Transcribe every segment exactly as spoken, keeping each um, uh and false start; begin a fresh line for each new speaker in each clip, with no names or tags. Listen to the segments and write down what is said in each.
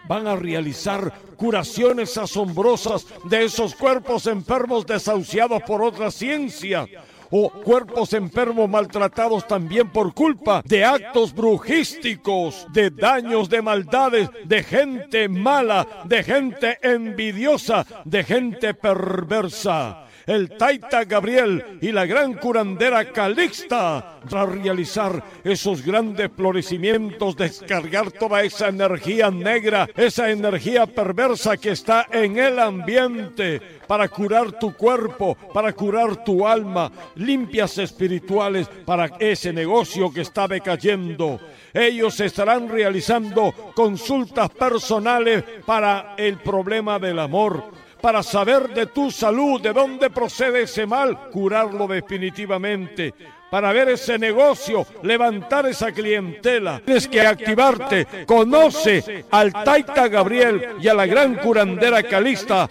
van a realizar curaciones asombrosas de esos cuerpos enfermos desahuciados por otra ciencia, o cuerpos enfermos maltratados también por culpa de actos brujísticos, de daños, de maldades, de gente mala, de gente envidiosa, de gente perversa. El Taita Gabriel y la gran curandera Calixta va a realizar esos grandes florecimientos, descargar toda esa energía negra, esa energía perversa que está en el ambiente, para curar tu cuerpo, para curar tu alma, limpias espirituales para ese negocio que está decayendo. Ellos estarán realizando consultas personales para el problema del amor, para saber de tu salud, de dónde procede ese mal, curarlo definitivamente. Para ver ese negocio, levantar esa clientela, tienes que activarte. Conoce al Taita Gabriel y a la gran curandera Calixta.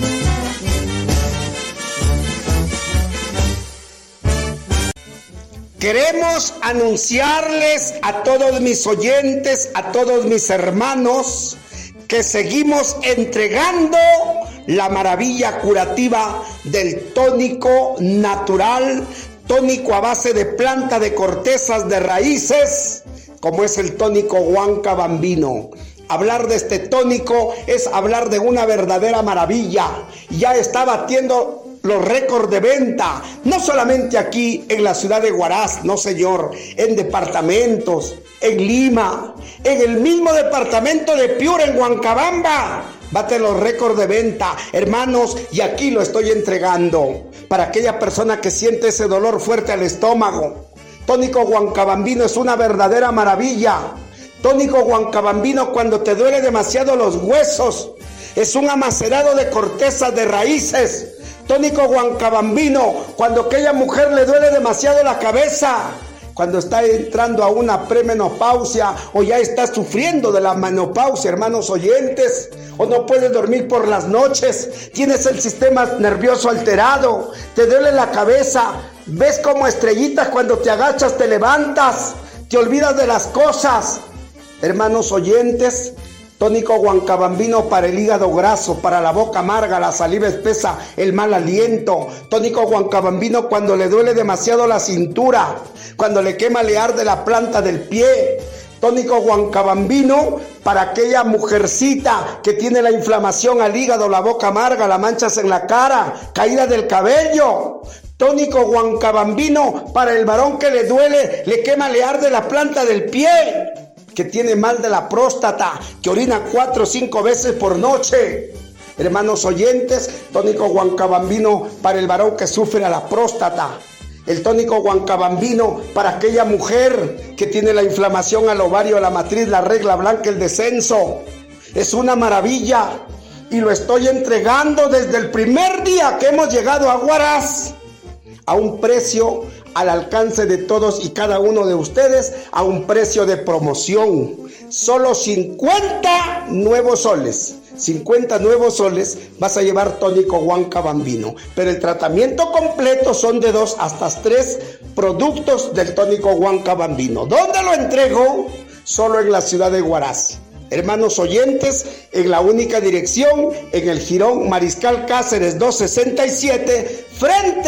Queremos anunciarles a todos mis oyentes, a todos mis hermanos, que seguimos entregando la maravilla curativa del tónico natural, tónico a base de planta, de cortezas, de raíces, como es el tónico Huanca Bambino. Hablar de este tónico es hablar de una verdadera maravilla. Ya está batiendo los récords de venta, no solamente aquí en la ciudad de Huaraz, no señor, en departamentos, en Lima, en el mismo departamento de Piura, en Huancabamba, bate los récords de venta, hermanos, y aquí lo estoy entregando para aquella persona que siente ese dolor fuerte al estómago. Tónico Huancabambino es una verdadera maravilla. Tónico Huancabambino cuando te duele demasiado los huesos, es un amacerado de cortezas, de raíces. Tónico Huancabambino cuando a aquella mujer le duele demasiado la cabeza, cuando está entrando a una premenopausia o ya está sufriendo de la menopausia, hermanos oyentes, o no puedes dormir por las noches, tienes el sistema nervioso alterado, te duele la cabeza, ves como estrellitas cuando te agachas, te levantas, te olvidas de las cosas. Hermanos oyentes, tónico Huancabambino para el hígado graso, para la boca amarga, la saliva espesa, el mal aliento. Tónico Huancabambino cuando le duele demasiado la cintura, cuando le quema, le arde la planta del pie. Tónico Huancabambino para aquella mujercita que tiene la inflamación al hígado, la boca amarga, las manchas en la cara, caída del cabello. Tónico Huancabambino para el varón que le duele, le quema, le arde la planta del pie, que tiene mal de la próstata, que orina cuatro o cinco veces por noche. Hermanos oyentes, tónico Huancabambino para el varón que sufre a la próstata. El tónico Huancabambino para aquella mujer que tiene la inflamación al ovario, la matriz, la regla blanca, el descenso. Es una maravilla y lo estoy entregando desde el primer día que hemos llegado a Huaraz, a un precio al alcance de todos y cada uno de ustedes, a un precio de promoción. Solo cincuenta nuevos soles. cincuenta nuevos soles vas a llevar tónico Huancabambino. Pero el tratamiento completo son de dos hasta tres productos del tónico Huancabambino. ¿Dónde lo entrego? Solo en la ciudad de Huaraz. Hermanos oyentes, en la única dirección, en el Jirón Mariscal Cáceres doscientos sesenta y siete, frente,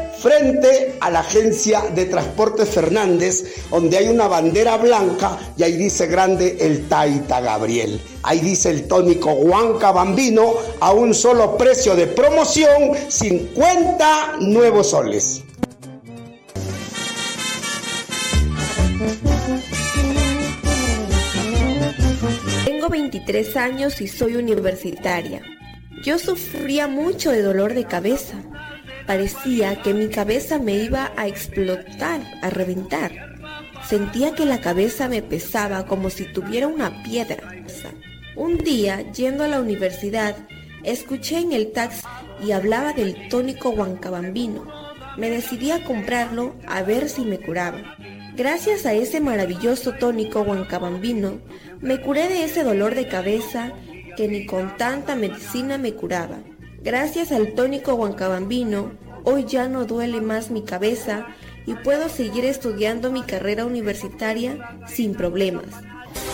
frente a la agencia de Transportes Fernández, donde hay una bandera blanca y ahí dice grande el Taita Gabriel. Ahí dice el tónico Huancabambino a un solo precio de promoción, cincuenta nuevos soles.
Tengo veintitrés años y soy universitaria. Yo sufría mucho de dolor de cabeza. Parecía que mi cabeza me iba a explotar, a reventar. Sentía que la cabeza me pesaba como si tuviera una piedra. Un día, yendo a la universidad, escuché en el taxi y hablaba del tónico Huancabambino. Me decidí a comprarlo a ver si me curaba. Gracias a ese maravilloso tónico Huancabambino, me curé de ese dolor de cabeza que ni con tanta medicina me curaba. Gracias al tónico Huancabambino, hoy ya no duele más mi cabeza y puedo seguir estudiando mi carrera universitaria sin problemas.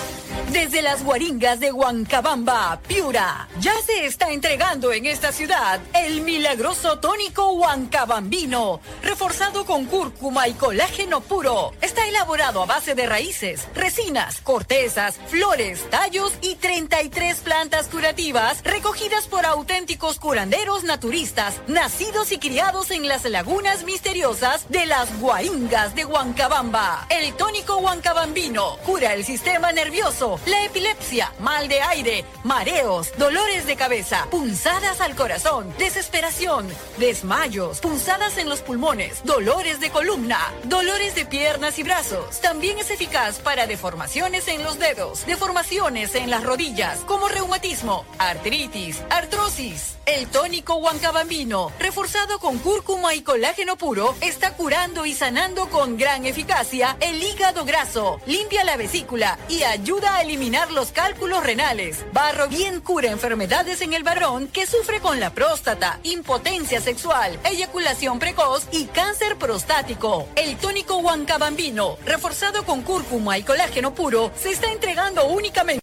Desde las Guaringas de Huancabamba, Piura, ya se está entregando en esta ciudad el milagroso tónico huancabambino, reforzado con cúrcuma y colágeno puro. Está elaborado a base de raíces, resinas, cortezas, flores, tallos y treinta y tres plantas curativas recogidas por auténticos curanderos naturistas, nacidos y criados en las lagunas misteriosas de las Guaringas de Huancabamba. El tónico huancabambino cura el sistema nervioso, la epilepsia, mal de aire, mareos, dolores de cabeza, punzadas al corazón, desesperación, desmayos, punzadas en los pulmones, dolores de columna, dolores de piernas y brazos. También es eficaz para deformaciones en los dedos, deformaciones en las rodillas, como reumatismo, artritis, artrosis. El tónico huancabambino, reforzado con cúrcuma y colágeno puro, está curando y sanando con gran eficacia el hígado graso, limpia la vesícula y ayuda a eliminar los cálculos renales. Barro bien cura enfermedades en el varón que sufre con la próstata, impotencia sexual, eyaculación precoz y cáncer prostático. El tónico huancabambino, reforzado con cúrcuma y colágeno puro, se está entregando únicamente.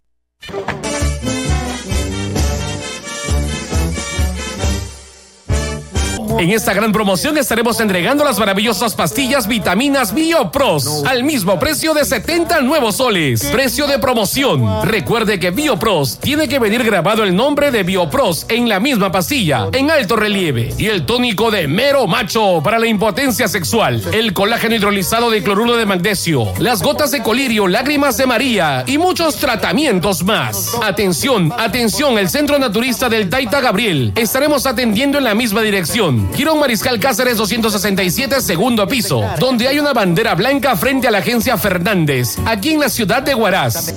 En esta gran promoción estaremos entregando las maravillosas pastillas vitaminas BioPros al mismo precio de setenta nuevos soles. Precio de promoción. Recuerde que BioPros tiene que venir grabado el nombre de BioPros en la misma pastilla, en alto relieve. Y el tónico de Mero Macho para la impotencia sexual. El colágeno hidrolizado de cloruro de magnesio. Las gotas de colirio, lágrimas de María y muchos tratamientos más. Atención, atención, el Centro Naturista del Taita Gabriel. Estaremos atendiendo en la misma dirección. Quirón Mariscal Cáceres doscientos sesenta y siete, segundo piso, donde hay una bandera blanca frente a la agencia Fernández, aquí en la ciudad de Huaraz.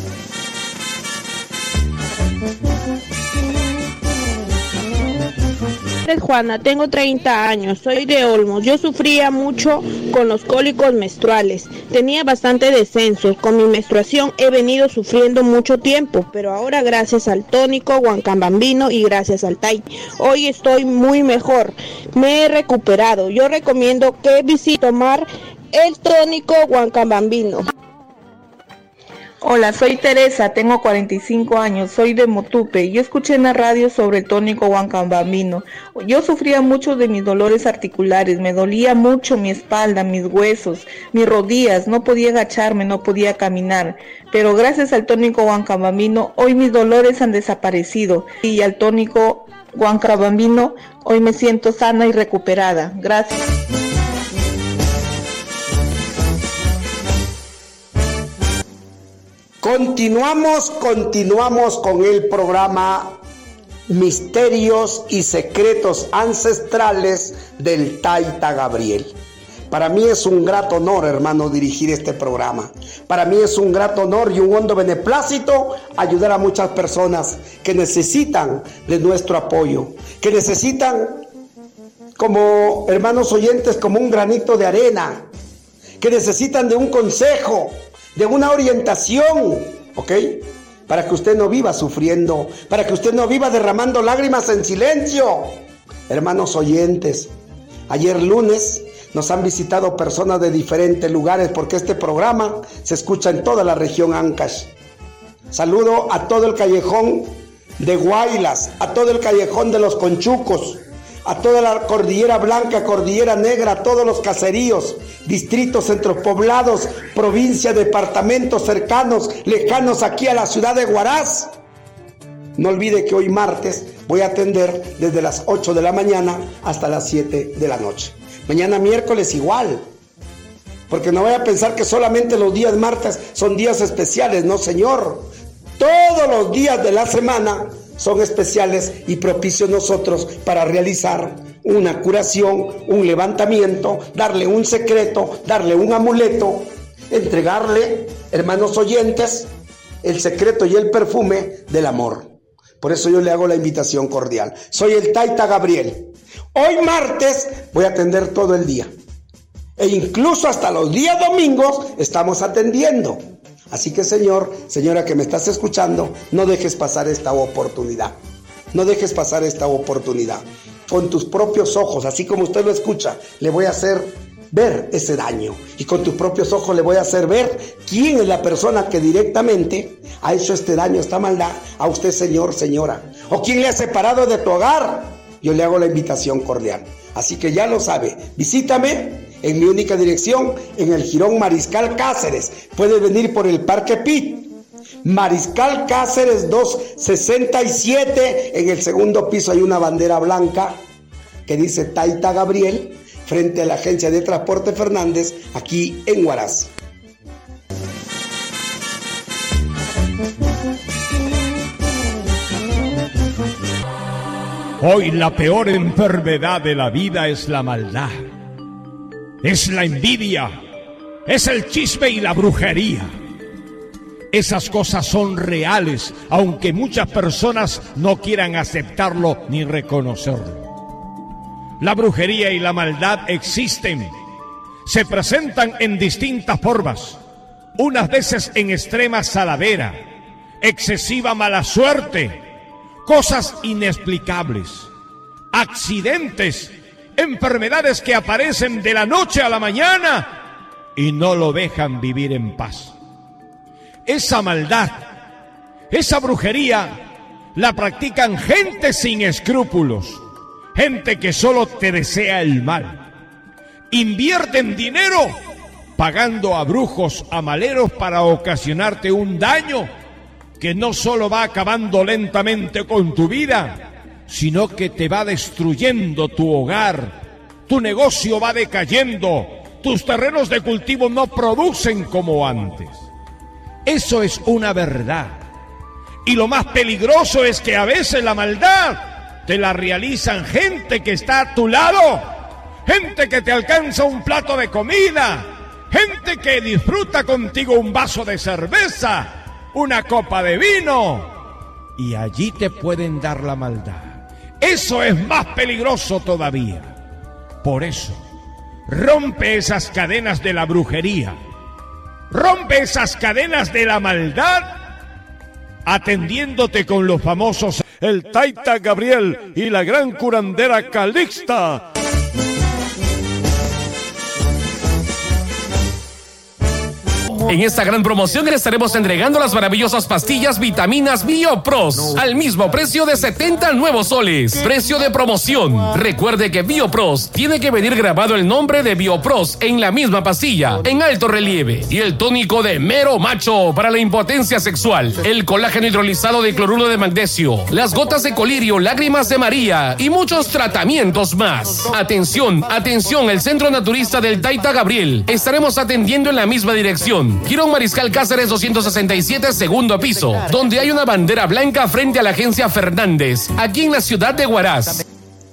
Juana, tengo treinta años, soy de Olmos. Yo sufría mucho con los cólicos menstruales, tenía bastante descensos. Con mi menstruación he venido sufriendo mucho tiempo, pero ahora gracias al tónico huancabambino y gracias al T A I, hoy estoy muy mejor, me he recuperado. Yo recomiendo que visite tomar el tónico huancabambino.
Hola, soy Teresa, tengo cuarenta y cinco años, soy de Motupe. Yo escuché en la radio sobre el tónico huancabambino. Yo sufría mucho de mis dolores articulares, me dolía mucho mi espalda, mis huesos, mis rodillas, no podía agacharme, no podía caminar. Pero gracias al tónico huancabambino, hoy mis dolores han desaparecido. Y al tónico huancabambino, hoy me siento sana y recuperada. Gracias.
Continuamos, continuamos con el programa Misterios y Secretos Ancestrales del Taita Gabriel. Para mí es un grato honor, hermano, dirigir este programa. Para mí es un grato honor y un hondo beneplácito ayudar a muchas personas que necesitan de nuestro apoyo, que necesitan, como hermanos oyentes, como un granito de arena, que necesitan de un consejo, de una orientación, ¿ok? Para que usted no viva sufriendo, para que usted no viva derramando lágrimas en silencio. Hermanos oyentes, ayer lunes nos han visitado personas de diferentes lugares porque este programa se escucha en toda la región Ancash. Saludo a todo el callejón de Guaylas, a todo el callejón de los Conchucos, a toda la Cordillera Blanca, Cordillera Negra, a todos los caseríos, distritos, centros poblados, provincias, departamentos cercanos, lejanos aquí a la ciudad de Huaraz. No olvide que hoy martes voy a atender desde las ocho de la mañana hasta las siete de la noche. Mañana miércoles igual, porque no vaya a pensar que solamente los días martes son días especiales. No, señor, todos los días de la semana son especiales y propicios nosotros para realizar una curación, un levantamiento, darle un secreto, darle un amuleto, entregarle, hermanos oyentes, el secreto y el perfume del amor. Por eso yo le hago la invitación cordial. Soy el Taita Gabriel. Hoy martes voy a atender todo el día. E incluso hasta los días domingos estamos atendiendo. Así que, señor, señora que me estás escuchando, no dejes pasar esta oportunidad. No dejes pasar esta oportunidad. Con tus propios ojos, así como usted lo escucha, le voy a hacer ver ese daño. Y con tus propios ojos le voy a hacer ver quién es la persona que directamente ha hecho este daño, esta maldad a usted, señor, señora. O quién le ha separado de tu hogar. Yo le hago la invitación cordial. Así que ya lo sabe, visítame en mi única dirección, en el Jirón Mariscal Cáceres. Puedes venir por el Parque Pit, Mariscal Cáceres doscientos sesenta y siete. En el segundo piso hay una bandera blanca que dice Taita Gabriel, frente a la agencia de transporte Fernández, aquí en Huaraz.
Hoy la peor enfermedad de la vida es la maldad, es la envidia, es el chisme y la brujería. Esas cosas son reales, aunque muchas personas no quieran aceptarlo ni reconocerlo. La brujería y la maldad existen, se presentan en distintas formas, unas veces en extrema saladera, excesiva mala suerte, cosas inexplicables, accidentes, enfermedades que aparecen de la noche a la mañana y no lo dejan vivir en paz. Esa maldad, esa brujería, la practican gente sin escrúpulos, gente que solo te desea el mal. Invierten dinero pagando a brujos, a maleros para ocasionarte un daño que no solo va acabando lentamente con tu vida, sino que te va destruyendo tu hogar, tu negocio va decayendo, tus terrenos de cultivo no producen como antes. Eso es una verdad. Y lo más peligroso es que a veces la maldad te la realizan gente que está a tu lado, gente que te alcanza un plato de comida, gente que disfruta contigo un vaso de cerveza, una copa de vino, y allí te pueden dar la maldad. Eso es más peligroso todavía. Por eso, rompe esas cadenas de la brujería, rompe esas cadenas de la maldad, atendiéndote con los famosos el Taita Gabriel y la gran curandera Calixta.
En esta gran promoción le estaremos entregando las maravillosas pastillas vitaminas BioPros al mismo precio de setenta nuevos soles. Precio de promoción. Recuerde que BioPros tiene que venir grabado el nombre de BioPros en la misma pastilla, en alto relieve. Y el tónico de mero macho para la impotencia sexual. El colágeno hidrolizado de cloruro de magnesio. Las gotas de colirio, lágrimas de María y muchos tratamientos más. Atención, atención, el Centro Naturista del Taita Gabriel. Estaremos atendiendo en la misma dirección. Jirón Mariscal Cáceres doscientos sesenta y siete, segundo piso, donde hay una bandera blanca frente a la agencia Fernández, aquí en la ciudad de Huaraz.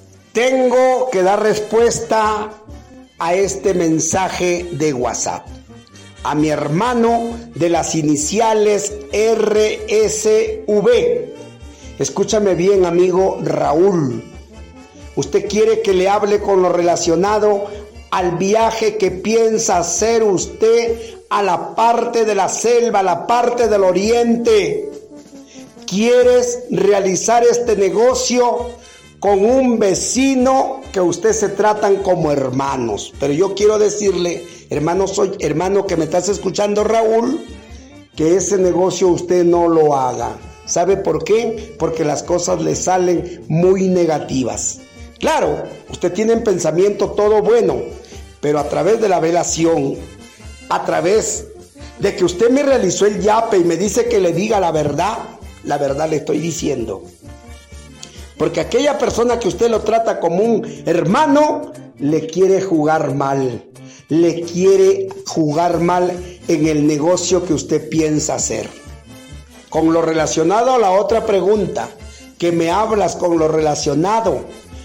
Tengo que dar respuesta a este mensaje de WhatsApp. A mi hermano de las iniciales R S V. Escúchame bien, amigo Raúl. Usted quiere que le hable con lo relacionado al viaje que piensa hacer usted a la parte de la selva, a la parte del oriente. ¿Quieres realizar este negocio con un vecino que usted se tratan como hermanos? Pero yo quiero decirle, hermano, soy hermano que me estás escuchando, Raúl, que ese negocio usted no lo haga. ¿Sabe por qué? Porque las cosas le salen muy negativas. Claro, usted tiene en pensamiento todo bueno, pero a través de la velación, a través de que usted me realizó el yape y me dice que le diga la verdad, la verdad le estoy diciendo. Porque aquella persona que usted lo trata como un hermano, le quiere jugar mal, le quiere jugar mal en el negocio que usted piensa hacer. Con lo relacionado a la otra pregunta, que me hablas con lo relacionado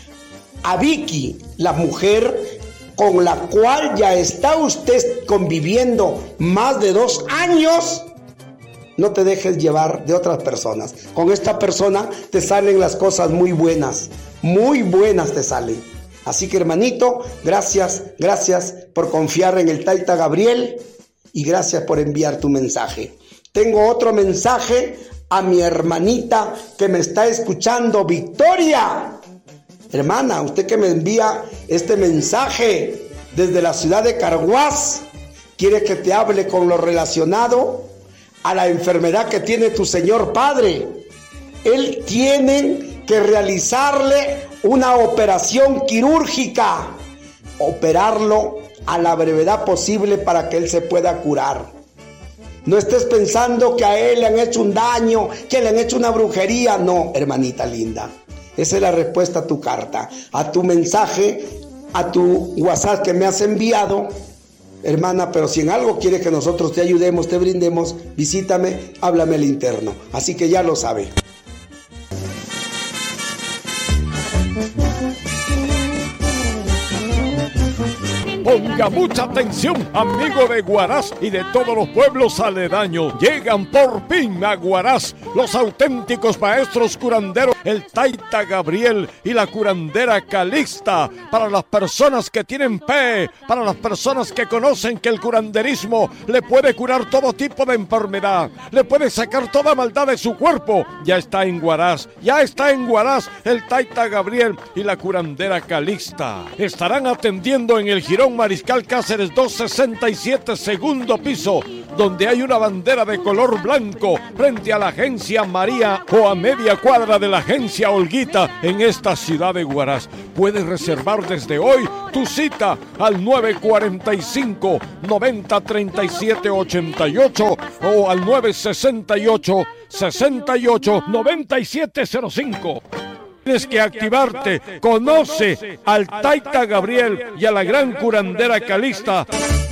a Vicky, la mujer con la cual ya está usted conviviendo más de dos años, no te dejes llevar de otras personas. Con esta persona te salen las cosas muy buenas, muy buenas te salen. Así que, hermanito, gracias, gracias por confiar en el Taita Gabriel y gracias por enviar tu mensaje. Tengo otro mensaje a mi hermanita que me está escuchando, Victoria. Hermana, usted que me envía este mensaje, desde la ciudad de Carhuaz, quiere que te hable con lo relacionado a la enfermedad que tiene tu señor padre. Él tiene que realizarle una operación quirúrgica, operarlo a la brevedad posible para que él se pueda curar. No estés pensando que a él le han hecho un daño, que le han hecho una brujería. No, hermanita linda. Esa es la respuesta a tu carta, a tu mensaje, a tu WhatsApp que me has enviado. Hermana, pero si en algo quiere que nosotros te ayudemos, te brindemos, visítame, háblame al interno. Así que ya lo sabe.
Ponga mucha atención, amigo de Huaraz y de todos los pueblos aledaños. Llegan por fin a Huaraz los auténticos maestros curanderos, el Taita Gabriel y la curandera Calixta. Para las personas que tienen fe, para las personas que conocen que el curanderismo le puede curar todo tipo de enfermedad, le puede sacar toda maldad de su cuerpo. Ya está en Huaraz, ya está en Huaraz el Taita Gabriel y la curandera Calixta. Estarán atendiendo en el Jirón Mariscal Cáceres doscientos sesenta y siete, segundo piso, donde hay una bandera de color blanco frente a la agencia María o a media cuadra de la agencia Olguita en esta ciudad de Huaraz. Puedes reservar desde hoy tu cita al nueve cuatro cinco, noventa, treinta y siete, ochenta y ocho o al nueve sesenta y ocho, sesenta y ocho, noventa y siete cero cinco. Tienes que activarte. Conoce al Taita Gabriel y a la gran curandera Calixta.